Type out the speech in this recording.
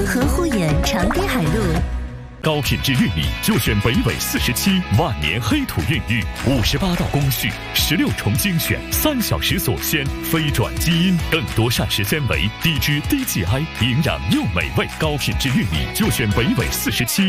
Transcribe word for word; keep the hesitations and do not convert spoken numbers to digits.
河护眼长堤海路。 高品质玉米就选北纬四十七万年黑土孕育，五十八道工序，十六重精选，三小时锁鲜，非转基因，更多膳食纤维，低脂低 G I， 营养又美味。高品质玉米就选北纬四十七。